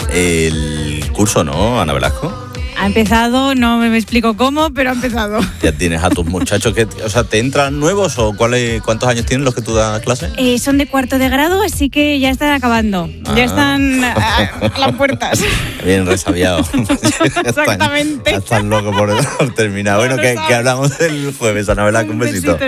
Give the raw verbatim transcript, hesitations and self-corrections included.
el curso, ¿no, Ana Velasco? Ha empezado, no me explico cómo, pero ha empezado. Ya tienes a tus muchachos que, o sea, ¿te entran nuevos o cuáles, cuántos años tienen los que tú das clase? Eh, son de cuarto de grado, así que ya están acabando. Ah. Ya están a, a las puertas. Bien resabiado. Exactamente. Ya están, ya están locos por, por terminar. Bueno, que, que hablamos el jueves, Ana Velasco, un besito. Un besito.